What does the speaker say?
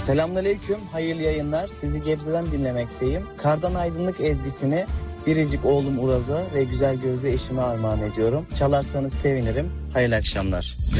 Selamünaleyküm, hayırlı yayınlar. Sizi Gebze'den dinlemekteyim. Kardan Aydınlık ezgisini biricik oğlum Uraz'a ve güzel gözlü eşime armağan ediyorum. Çalarsanız sevinirim. Hayırlı akşamlar.